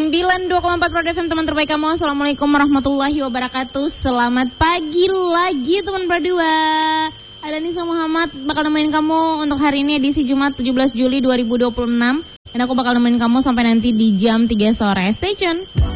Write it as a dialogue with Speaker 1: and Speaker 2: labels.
Speaker 1: 92,4 Pro FM, teman terbaik kamu. Assalamualaikum warahmatullahi wabarakatuh. Selamat pagi lagi teman Pradua. Ada Nisa Muhammad bakal nemenin kamu untuk hari ini edisi Jumat 17 Juli 2026. Dan aku bakal nemenin kamu sampai nanti di jam 3 sore. Stay tune.